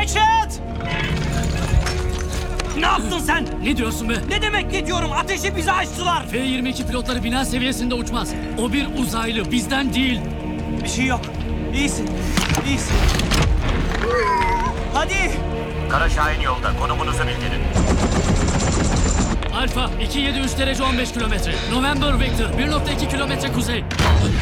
Richard! Ne yaptın sen? Ne diyorsun be? Ne demek ne diyorum? Ateşi bize açtılar. F-22 pilotları bina seviyesinde uçmaz. O bir uzaylı, bizden değil. Bir şey yok. İyisin. İyisin. Hadi. Kara Şahin yolda. Konumunuzu bildirin. Alfa 273 derece 15 kilometre. November Victor 1.2 kilometre kuzey.